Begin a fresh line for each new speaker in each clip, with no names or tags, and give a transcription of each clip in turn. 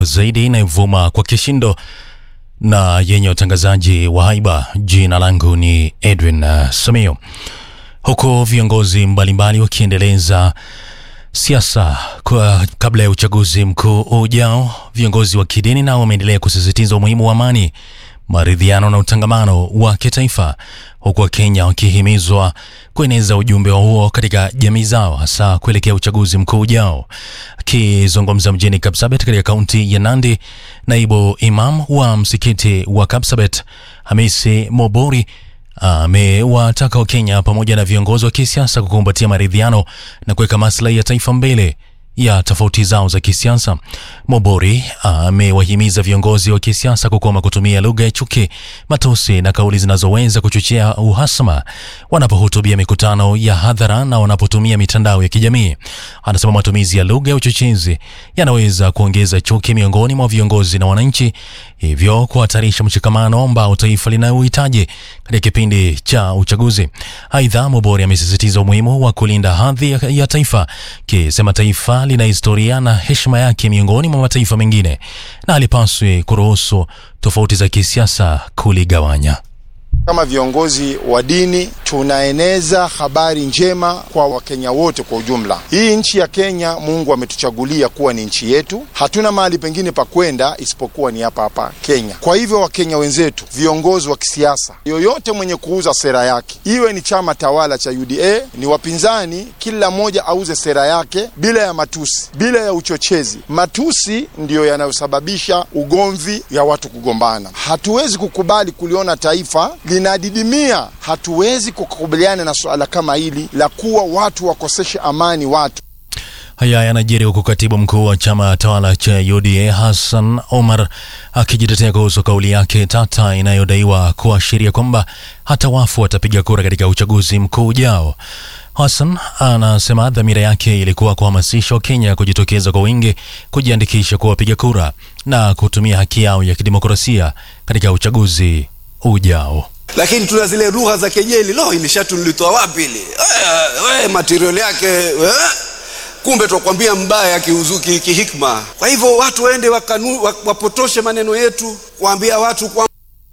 zaidi inayovuma kwa kishindo na yenye utangazaji wa haiba. Jina langu ni Edwin Samio. Huko viongozi mbalimbali wakiendeleza siasa kwa kabla ya uchaguzi mkuu ujao, viongozi wa kidini nao wameendelea kusisitiza umuhimu wa amani, maridhiano na utangamano wa kitaifa, huku Kenya wakihimizwa kueneza ujumbe huo katika jamii zao, hasa kuelekea uchaguzi mkuu ujao. Akizungumza mjini Kapsabet katika kaunti ya Nandi, naibu imam wa msikiti wa Kapsabet Hamisi Mobori amewataka Wakenya pamoja na viongozi wa kisiasa kukumbatia maridhiano na kuweka maslahi ya taifa mbele ya tofauti zao za kisiasa. Mobori amewahimiza viongozi wa kisiasa kukoma kutumia lugha ya chuki, matusi na kauli zinazoweza kuchochea uhasama wanapohutubia mikutano ya hadhara na wanapotumia mitandao ya kijamii. Anasema matumizi ya lugha ya uchochezi yanaweza kuongeza chuki miongoni mwa viongozi na wananchi, hivyo kuhatarisha mshikamano ambao taifa linayohitaji katika kipindi cha uchaguzi. Aidha, Mobori amesisitiza umuhimu wa kulinda hadhi ya taifa, kisema taifa lina historia na heshima yake miongoni mwa mataifa mengine na halipaswi kuruhusu tofauti za kisiasa kuligawanya.
Kama viongozi wa dini tunaeneza habari njema kwa Wakenya wote kwa ujumla. Hii nchi ya Kenya Mungu ametuchagulia kuwa ni nchi yetu. Hatuna mahali pengine pa kwenda isipokuwa ni hapa Kenya. Kwa hivyo Wakenya wenzetu, viongozi wa kisiasa, yoyote mwenye kuuza sera yake, iwe ni chama tawala cha UDA, ni wapinzani, kila mmoja auze sera yake bila ya matusi, bila ya uchochezi. Matusi ndiyo yanayosababisha ugomvi ya watu kugombana. Hatuwezi kukubali kuliona taifa linadidimia. Hatuwezi kukubaliana na suala kama hili la kuwa watu wakoseshe amani watu.
Haya yanajiri huku katibu mkuu wa chama tawala cha UDA Hassan Omar akijitetea kuhusu kauli yake tata inayodaiwa kuashiria kwamba hata wafu watapiga kura katika uchaguzi mkuu ujao. Hassan anasema dhamira yake ilikuwa kuhamasisha Wakenya kujitokeza kwa wingi kujiandikisha kuwa wapiga kura na kutumia haki yao ya kidemokrasia katika uchaguzi ujao.
Lakini tuna zile lugha za kejeli, ili shatu nilitoa wapi ile? Material yake, kumbe tukwambia mbaya kiuzuki kihikma. Kwa hivyo watu waende wapotoshe maneno yetu, kuambia watu kwa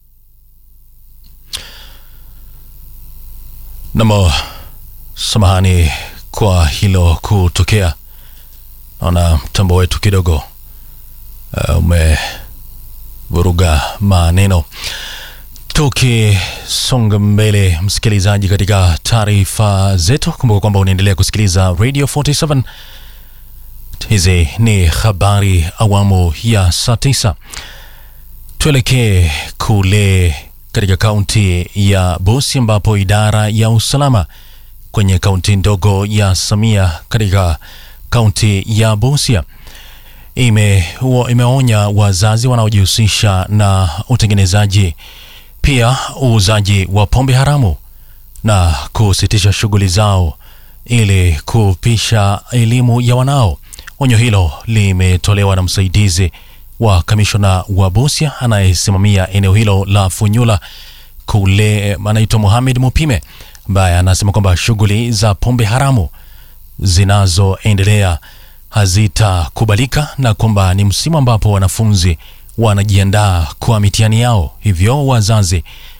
Namo samahani kwa hilo kutokea. Naona mtambo wetu kidogo umevuruga maneno. Tukisonga mbele, msikilizaji, katika taarifa zetu, kumbuka kwamba unaendelea kusikiliza Radio 47. Hizi ni habari awamu ya saa 9. Tuelekee kule katika kaunti ya Busia ambapo idara ya usalama kwenye kaunti ndogo ya Samia katika kaunti ya Busia imeonya wazazi wanaojihusisha na utengenezaji pia uuzaji wa pombe haramu na kusitisha shughuli zao ili kupisha elimu ya wanao. Onyo hilo limetolewa na msaidizi wa kamishona wa Busia anayesimamia eneo hilo la Funyula kule, anaitwa Mohamed Mupime, ambaye anasema kwamba shughuli za pombe haramu zinazoendelea hazitakubalika na kwamba ni msimu ambapo wanafunzi wanajiandaa kwa mitihani yao, hivyo wazazi